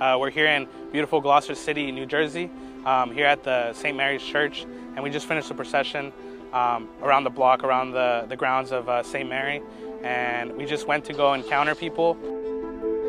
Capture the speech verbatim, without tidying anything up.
Uh, we're here in beautiful Gloucester City, New Jersey, um, here at the Saint Mary's Church, and we just finished the procession um, around the block, around the, the grounds of uh, Saint Mary, and we just went to go encounter people.